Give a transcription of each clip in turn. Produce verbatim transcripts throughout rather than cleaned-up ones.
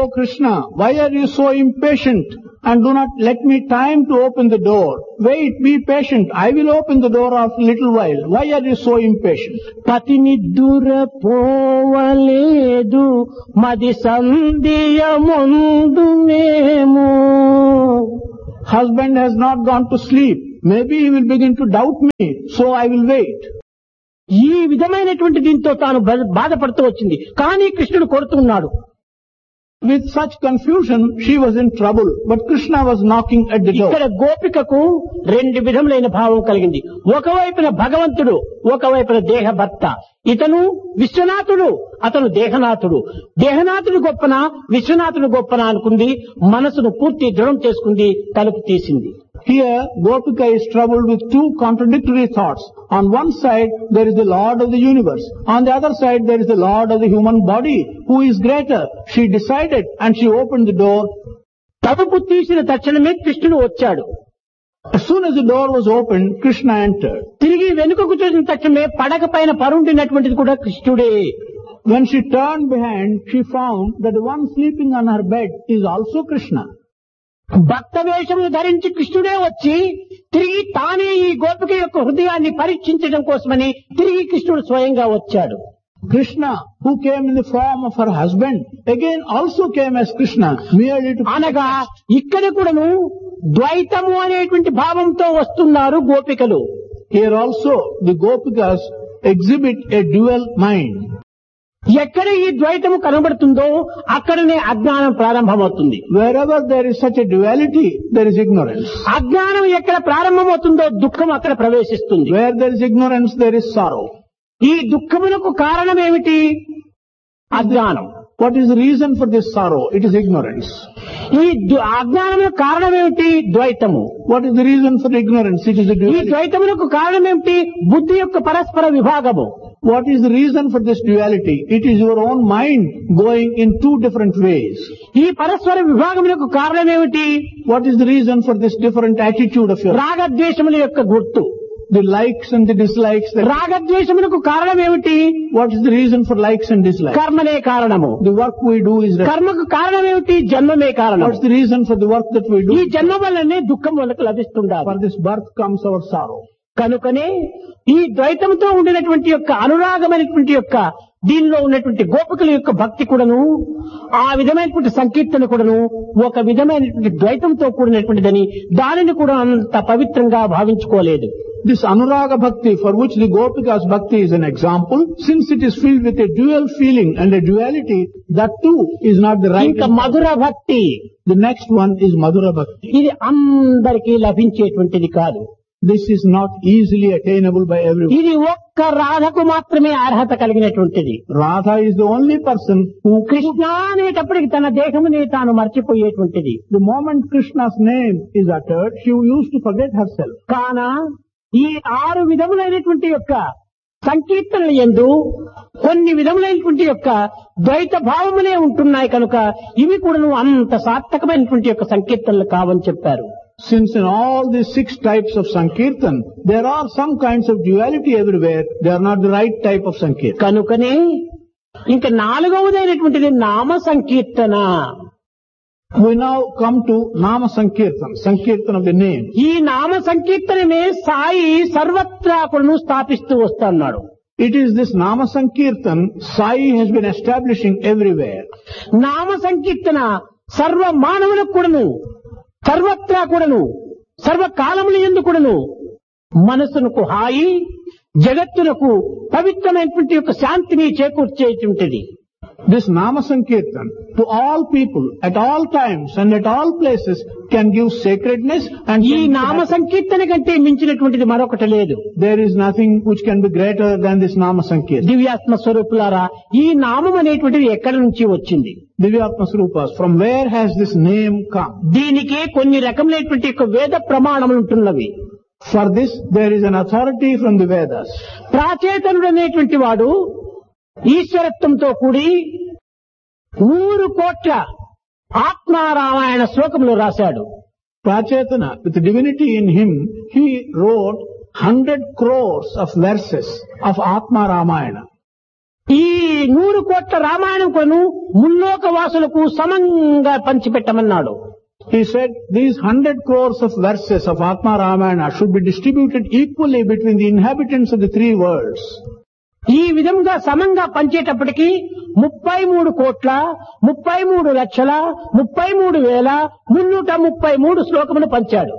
Krishna, why are you so impatient and do not let me time to open the door? Wait, be patient. I will open the door after a little while. Why are you so impatient? పతినిద్దుర పోవలేదు మది సంధియ ముందునేమో. Husband has not gone to sleep. Maybe he will begin to doubt me, so I will wait. ఈ విధమైనటువంటి దీంతో తాను బా- బాధపడుతూ వచ్చింది. కానీ కృష్ణుడు కోరుతున్నాడు. With such confusion, she was in trouble, but Krishna was knocking at the door. ఇక్కడ గోపికకు రెండు విధములైన భావం కలిగింది. ఒకవైపున భగవంతుడు, ఒకవైపున దేహభర్త. ఇతను విశ్వనాథుడు, అతను దేహనాథుడు. దేహనాథుడు గొప్పన, విశ్వనాథుడు గొప్పన అనుకుంది. మనసును పూర్తి దృఢం చేసుకుంది, తలుపు తీసింది. Here, Gopika is troubled with two contradictory thoughts. On one side, there is the Lord of the universe. On the other side, there is the Lord of the human body. Who is greater? She decided and she opened the door. తలుపు తీసిన తక్షణమే కృష్ణుడు వచ్చాడు. As soon as the door was opened, Krishna entered. తిరిగి వెనుకకు చూసిన తక్షణమే పడక పైన పరుండినటువంటిది కూడా కృష్ణుడే. When she turned behind, she found that the one sleeping on her bed is also Krishna. భక్త వేషమును ధరించి కృష్ణుడే వచ్చి తిరిగి తానే ఈ గోపిక యొక్క హృదయాన్ని పరీక్షించడం కోసమని తిరిగి కృష్ణుడు స్వయంగా వచ్చాడు. Krishna, who came in the form of her husband, again also came as Krishna, merely to అనగా ఇక్కడ కూడాను ద్వైతము అనేటువంటి భావంతో వస్తున్నారు గోపికలు. Here also, the Gopikas exhibit a dual mind. ఎక్కడ ఈ ద్వైతము కనబడుతుందో అక్కడనే అజ్ఞానం ప్రారంభమవుతుంది. Wherever there is such a duality, there is ignorance. అజ్ఞానం ఎక్కడ ప్రారంభమవుతుందో దుఃఖం అక్కడ ప్రవేశిస్తుంది. Where there is ignorance, there is sorrow. ఈ దుఃఖమునకు కారణం ఏమిటి? అజ్ఞానం. What is the reason for this sorrow? It is ignorance. ఈ దు- అజ్ఞానమునకు కారణం ఏమిటి? ద్వైతము. What is the reason for ignorance? It is the ఈ duality. ద్వైతమునకు కారణం ఏమిటి? బుద్ధి యొక్క పరస్పర విభాగము. What is the reason for this duality? It is your own mind going in two different ways. ఈ పరస్పర విభాగమునకు కారణం ఏమిటి? What is the reason for this different attitude of yours? రాగద్వేషముల యొక్క గుర్తు. The likes and the dislikes. That రాగద్వేషమునకు కారణం ఏమిటి? what is the reason for likes and dislikes? కర్మనే కారణము. The work we do is. కర్మకు కారణం ఏమిటి? జన్మమే కారణం. What's the reason for the work that we ఈ do? జన్మ వల్లనే దుఃఖం మనకు లభిస్తుండాలి. For this birth comes our sorrow. కనుకనే ఈ ద్వైతంతో ఉండినటువంటి యొక్క అనురాగమైనటువంటి యొక్క దీనిలో ఉన్నటువంటి గోపికల యొక్క భక్తి కూడాను ఆ విధమైనటువంటి సంకీర్తన కూడాను ఒక విధమైనటువంటి ద్వైతంతో కూడినటువంటిదని దానిని కూడా అంత పవిత్రంగా భావించుకోలేదు. This Anuraga Bhakti, for which the Gopikas Bhakti is an example, since it is filled with a dual feeling and a duality, that too is not the right. ఇంకా మధుర భక్తి, The next one is Madhura Bhakti. ఇది అందరికీ లభించేటువంటిది కాదు. This is not easily attainable by everyone. ఇది ఒక్క రాధకు మాత్రమే అర్హత కలిగినటువంటిది. Radha is the only person who, Krishna అనేటప్పటికి తన దేహమునే తాను మర్చిపోయేటువంటిది. the moment Krishna's name is uttered, she used to forget herself. కాన ఈ ఆరు విధములైనటువంటి యొక్క సంకీర్తనల యందు కొన్ని విధములైనటువంటి యొక్క ద్వైత భావములే ఉంటున్నాయి కనుక ఇవి కూడా అంత సార్థకమైనటువంటి యొక్క సంకీర్తనలు కావని చెప్పారు. Since in all these six types of Sankirtan, there are some kinds of duality everywhere, they are not the right type of Sankirtan. కనుకనే ఇంకా నాలుగవదైనటువంటిది నామ సంకీర్తన. We now come to Nama Sankirtan, Sankirtan of the name. ఈ నామ సంకీర్తనమే సాయి సర్వత్రా కూడా స్థాపిస్తూ వస్తున్నాడు. It is this Nama Sankirtan Sai has been establishing everywhere. నామ సంకీర్తన సర్వ మానవులకు కూడాను సర్వత్రా కూడాను సర్వకాలముల యందు కూడాను మనసునకు హాయి, జగత్తునకు పవిత్రమైనటువంటి యొక్క శాంతిని చేకూర్చేటువంటిది. This Nama Sankirtan to all people at all times and at all places can give sacredness and ఈ can నామ have- సంకీర్తన కంటే మించినటువంటిది మరొకటి లేదు. there is nothing which can be greater than this Nama Sankirtan. దివ్యాత్మ స్వరూపులారా, ఈ నామం అనేటువంటిది ఎక్కడి నుంచి వచ్చింది? Divyatma Swarupas, from where has this name come? దీనికి కొన్ని రకములైనటువంటి యొక్క వేద ప్రమాణములు ఉంటున్నవి. For this there is an authority from the Vedas. ప్రాచేతనుడు అనేటువంటి వాడు ఈశ్వరత్వంతో కూడి నూరు కోట్ల ఆత్మారామాయణ శ్లోకములు రాశాడు. Prachetana, with the divinity in him, he wrote hundred crores of verses of Atma Ramayana. ఈ నూరు కోట్ల రామాయణం కొను ముల్లోక వాసులకు సమంగా పంచిపెట్టమన్నాడు. He said these hundred crores of verses of Atma Ramayana should be distributed equally between the inhabitants of the three worlds. ఈ విధంగా సమంగా పంచేటప్పటికి ముప్పై మూడు కోట్ల ముప్పై మూడు లక్షల ముప్పై మూడు వేల మున్నూట ముప్పై మూడు శ్లోకములు పంచాడు.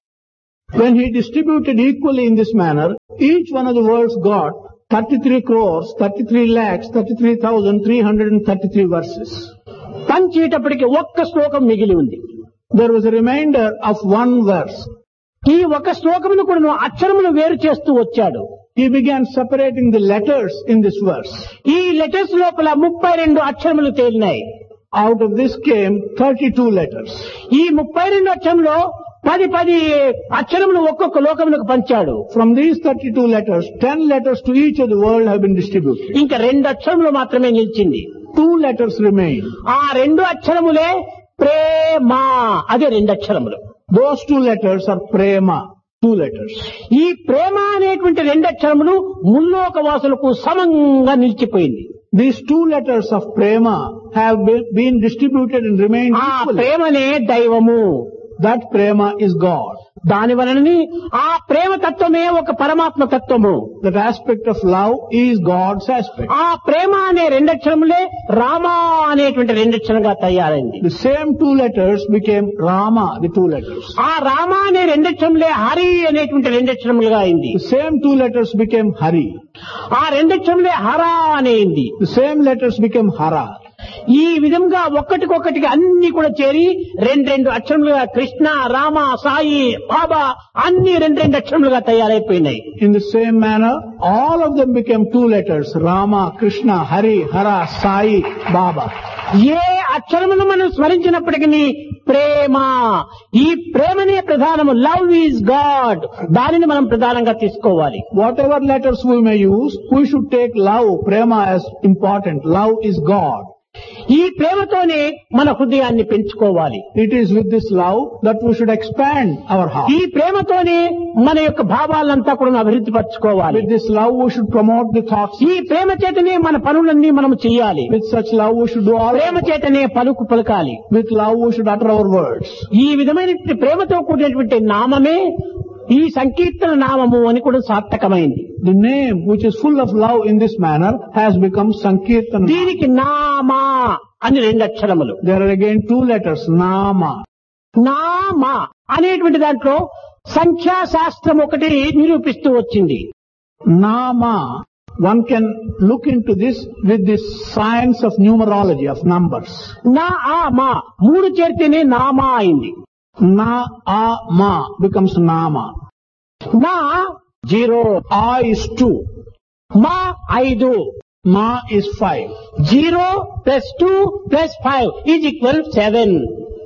When he distributed equally in this manner, each one of the worlds got thirty-three crores, thirty-three lakhs, thirty-three thousand three hundred thirty-three verses. పంచేటప్పటికి ఒక్క శ్లోకం మిగిలి ఉంది. There was a remainder of one verse. ఈ ఒక శ్లోకమును కూడా అక్షరములు వేరు చేస్తూ వచ్చాడు. He began separating the letters in this verse. ఈ లెటర్స్ లోపల ముప్పై రెండు అక్షరములు తేలినాయి. Out of this came thirty-two letters. ఈ ముప్పై రెండు అక్షరంలో పది పది అక్షరములు ఒక్కొక్క లోకములకు పంచాడు. From these thirty-two letters, ten letters to each of the world have been distributed. ఇంకా రెండు అక్షరములు మాత్రమే నిలిచింది. Two letters remain. ఆ రెండు అక్షరములే ప్రేమ. అదే రెండు అక్షరములు. Those two letters are prema. Two letters. ఈ ప్రేమ అనేటువంటి రెండు అక్షరములు ముల్లోక వాసులకు సమంగా నిలిచిపోయింది. These two letters of prema have been, been distributed and remained ఆ equally. ప్రేమనే దైవము. That prema is God. దాని వలనని ఆ ప్రేమ తత్వమే ఒక పరమాత్మ తత్వము. That aspect of love is God's aspect. ఆ ప్రేమ అనే రెండక్షరములే రామ అనేటువంటి రెండక్షరంగా తయారైంది. The same two letters became Rama, the two letters. ఆ రామ అనే రెండక్షరములే హరి అనేటువంటి రెండక్షరములుగా అయింది. The same two letters became Hari. ఆ రెండక్షరములే హర అనేది. The same letters became Hara. ఈ విధంగా ఒక్కటికొక్కటికి అన్ని కూడా చేరి రెండు రెండు అక్షరములుగా కృష్ణ, రామ, సాయి, బాబా అన్ని రెండు రెండు అక్షరములుగా తయారైపోయినాయి. In the same manner, all of them became two letters. Rama, Krishna, Hari, Hara, Sai, Baba. ఏ అక్షరమును మనం స్మరించినప్పటికీ ప్రేమ, ఈ ప్రేమనే ప్రధానము. Love is God. దానిని మనం ప్రధానంగా తీసుకోవాలి. Whatever letters we may use, we should take love, prema as important. Love is God. ఈ ప్రేమతోనే మన హృదయాన్ని పెంచుకోవాలి. It is with this love that we should expand our heart. ఈ ప్రేమతోనే మన యొక్క భావాలంతా కూడా అభివృద్ధి పరచుకోవాలి. With this love we should promote the thoughts. ఈ ప్రేమ చేతనే మన పనులన్నీ మనం చేయాలి. With such love we should do all. ప్రేమ చేతనే పలుకు పలకాలి. With love we should utter our words. ఈ విధమైనటువంటి ప్రేమతో కూడినటువంటి నామమే ఈ సంకీర్తన నామము అని కూడా సార్థకమైంది. The name which is full of love in this manner has become Sankirtana. దీనికి నామా అని రెండు అక్షరములు. There are again two letters, Nama. నామ అనేటువంటి దాంట్లో సంఖ్యాశాస్త్రం ఒకటి నిరూపిస్తూ వచ్చింది. Nama, one can look into this with this science of numerology, of numbers. నా ఆ మా మూడు చేరితేనే నామా అయింది. Na, A, Ma becomes Nama. నా జీరో, A is two. మా ఐదు, Ma is five. Zero plus two plus five is equal seven.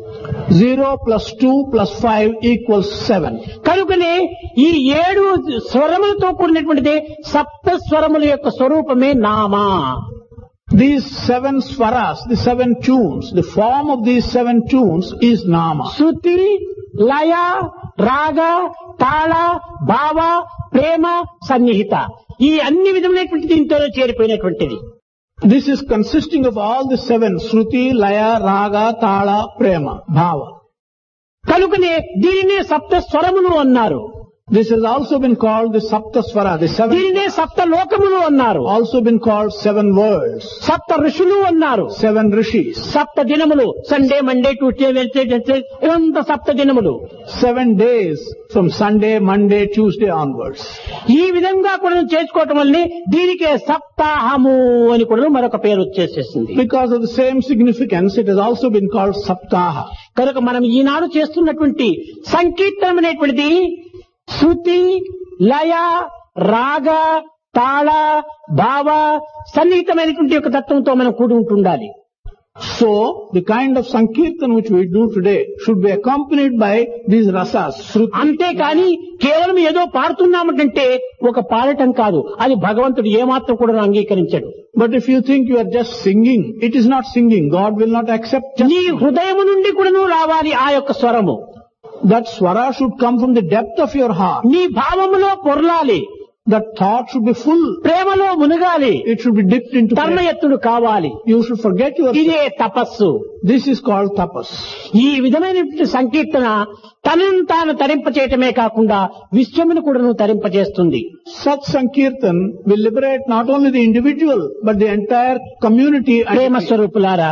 Zero plus two plus five equals seven. కనుకనే ఈ ఏడు స్వరములతో కూడినటువంటిది సప్త స్వరముల యొక్క స్వరూపమే Nama. These seven swaras, the seven tunes, the form of these seven tunes is Nama. శృతి, లయ, రాగ, తాళ, భావ, ప్రేమ, సన్నిహిత ఈ అన్ని విధములైనటువంటి దీంతో చేరిపోయినటువంటిది. This is consisting of all the seven, Shruti, Laya, Raga, Tala, Prema, Bhava. కనుకనే దీనినే సప్త స్వరములు అన్నారు. This has also been called the Sapta Swara, the seven. దీనినే సప్త లోకములు అన్నారు. Also been called seven worlds. సప్త ఋషులు అన్నారు. Seven rishis. సప్త దినములు, Sunday, Monday, Tuesday, Wednesday, Wednesday ఇవంతా సప్త దినములు. Seven days from Sunday, Monday, Tuesday onwards. ఈ విధంగా కూడా చేసుకోవటం వల్లనే దీనికే సప్తాహము అని కూడా మరొక పేరు వచ్చేసేసింది. Because of the same significance, it has also been called Saptaha. కనుక మనం ఈనాడు చేస్తున్నటువంటి సంకీర్తనం అనేటువంటిది శృతి, లయ, రాగ, తాళ, భావ సన్నిహితమైనటువంటి ఒక తత్వంతో మనం కూడి ఉంటుండాలి. So, the kind of Sankirtan which we do today should be accompanied by these rasas, Shruti. అంతేకాని కేవలం ఏదో పాడుతున్నామంటే ఒక పాడటం కాదు, అది భగవంతుడు ఏమాత్రం కూడా అంగీకరించడు. But if you think you are just singing, it is not singing. God will not accept just నీ హృదయం నుండి కూడాను రావాలి ఆ యొక్క స్వరము. that swara should come from the depth of your heart. నీ భావములో పొరలాలి. That thought should be full. ప్రేమలో మునగాలి. It should be dipped into prayer. తన్మయత్తుడు కావాలి. You should forget yourself. ఇదే తపస్సు. This is called tapas. ఈ విధమైనటువంటి సంకీర్తన తనను తాను తరింపచేయటమే కాకుండా విశ్వమును కూడాను తరింపచేస్తుంది. Such sankirtan will liberate not only the individual but the entire community. ప్రేమ స్వరూపులారా,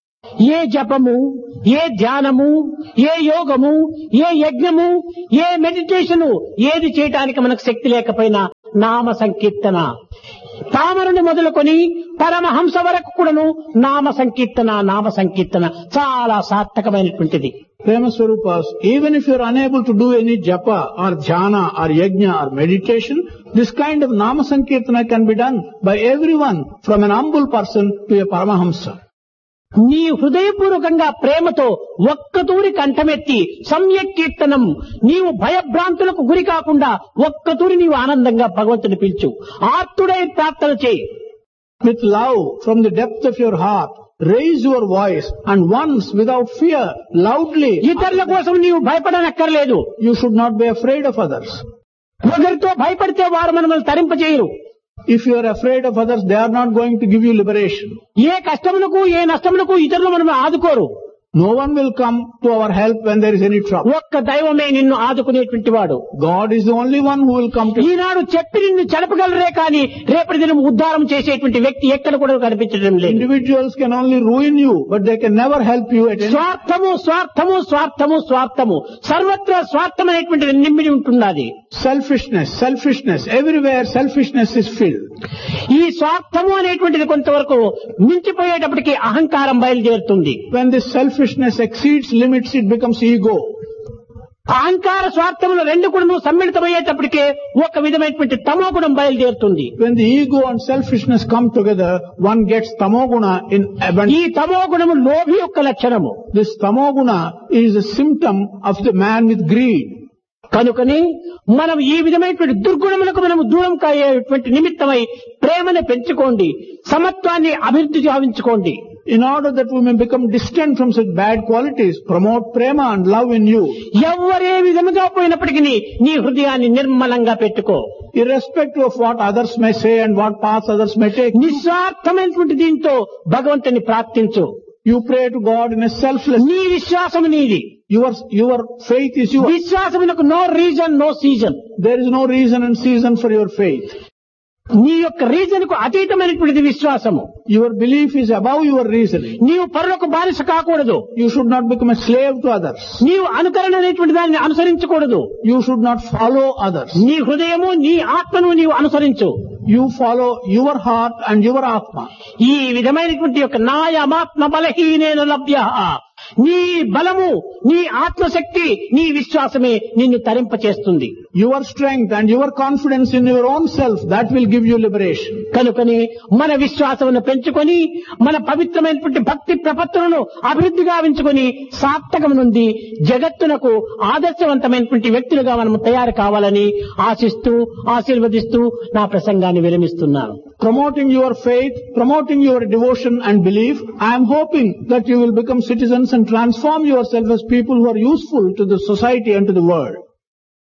ఏ జపము, ఏ ధ్యానము, ఏ యోగము, ఏ యజ్ఞము, ఏ మెడిటేషను ఏది చేయటానికి మనకు శక్తి లేకపోయినా నామ సంకీర్తన, తామరుని మొదలుకొని పరమహంస వరకు కూడాను నామ సంకీర్తన నామ సంకీర్తన చాలా సార్థకమైనటువంటిది. Prema Swarupas, even if you are unable to do any japa or dhyana or yajna or meditation, this kind of nama sankirtana can be done by everyone from an humble person to a paramahamsa. నీ హృదయపూర్వకంగా ప్రేమతో ఒక్కతూరి కంఠమెత్తి సమ్యక్ కీర్తనం, నీవు భయభ్రాంతులకు గురి కాకుండా ఒక్కతూరి నీవు ఆనందంగా భగవంతుని పిలుచు, ఆర్తుడై ప్రార్థన చేయి. With love from the depth of your heart, raise your voice and once without fear, loudly. ఇతరుల కోసం నీవు భయపడనక్కర్లేదు. You should not be afraid of others. ఒకరితో భయపడితే వారు మనల్ని తరింపచేయరు. If you are afraid of others, they are not going to give you liberation. ఏ కష్టములకు ఏ నష్టములకు ఇతరులు మనం ఆదుకోరు. No one will come to our help when there is any trouble. ఒక్క దైవమే నిన్ను ఆదుకునేటువంటి వాడు. God is the only one who will come to you. ఈనాడు చెప్పి నిన్ను చెడపగలరే కానీ రేపటి దినం ఉద్ధారం చేసేటువంటి వ్యక్తి ఎక్కడ కూడా కనిపించడం లేదు. Individuals can only ruin you, but they can never help you at any. స్వార్థము స్వార్థము స్వార్థము స్వార్థము సర్వత్రా స్వార్థమైనటువంటిది నిండి ఉంటున్నది. Selfishness, selfishness, everywhere selfishness is filled. ఈ స్వార్థము అనేటువంటిది కొంతవరకు మించిపోయేటప్పటికి అహంకారం బయలుదేరుతుంది. When this selfishness exceeds limits, it becomes ego. అహంకార స్వార్థములు రెండు కూడా సమ్మిళితమయ్యేటప్పటికే ఒక విధమైనటువంటి తమోగుణం బయలుదేరుతుంది. When the ego and selfishness come together, one gets tamoguna in abundance. ఈ తమోగుణము లోభి యొక్క లక్షణము. This tamoguna is a symptom of the man with greed. కనుకని మనం ఈ విధమైనటువంటి దుర్గుణములకు మనం దూరం కాయేటువంటి నిమిత్తమై ప్రేమను పెంచుకోండి, సమత్వాన్ని అభివృద్ధి గావించుకోండి. In order that we may become distant from such bad qualities, promote prema and love in you. ఎవరే విధముగా పోయినప్పటికీ నీ హృదయాన్ని నిర్మలంగా పెట్టుకో. Irrespective of what others may say and what paths others may take, నిస్వార్థమైనటువంటి దీంతో భగవంతుని ప్రార్థించు. you pray to God in a selfless. నీ విశ్వాసము నీది. Your, your faith is yours. విశ్వాసమునకు no reason no season. There is no reason and season for your faith. నీ యొక్క reason కు అతీతమైనటువంటిది విశ్వాసము. Your belief is above your reasoning. నీవు పరులకు బానిస కాకూడదు. You should not become a slave to others. నీవు అనుకరణ అనేటువంటి దాన్ని అనుసరించకూడదు. You should not follow others. నీ హృదయము నీ ఆత్మను నీవు అనుసరించు. You follow your heart and your atma. ఈ విధమైనటువంటి యొక్క నాయమాత్మ బలహీనేన లభ్య, నీ బలము నీ ఆత్మశక్తి నీ విశ్వాసమే నిన్ను తరింపచేస్తుంది. Your strength and your confidence in your own self, that will give you liberation. కనుకని మన విశ్వాసమును పెంచుకొని మన పవిత్రమైనటువంటి భక్తి ప్రపత్తులను అభివృద్ధి గావించుకొని సార్థకం నుండి జగత్తునకు ఆదర్శవంతమైనటువంటి వ్యక్తులుగా మనం తయారు కావాలని ఆశిస్తూ ఆశీర్వదిస్తూ నా ప్రసంగాన్ని విరమిస్తున్నాను. Promoting your faith, promoting your devotion and belief, I am hoping that you will become citizens and transform yourself as people who are useful to the society and to the world.